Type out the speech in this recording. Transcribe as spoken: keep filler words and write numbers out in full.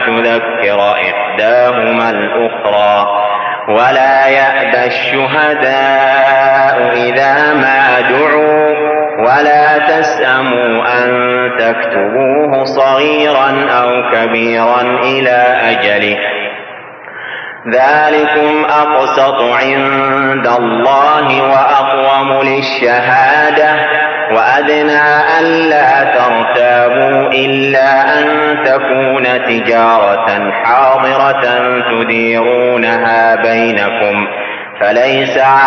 تذكر إحداهما الأخرى ولا يأبى الشهداء إذا ما دعوا ولا تسأموا أن تكتبوه صغيرا أو كبيرا إلى أجله ذلكم أقسط عند الله وأقوم للشهادة وأدنى ألا ترتابوا إلا أن تكون تجارة حاضرة تديرونها بينكم فليس